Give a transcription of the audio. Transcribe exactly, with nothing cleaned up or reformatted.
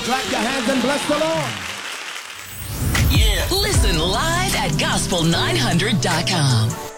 on, clap your hands and bless the Lord. Yeah. Listen live at gospel nine hundred dot com.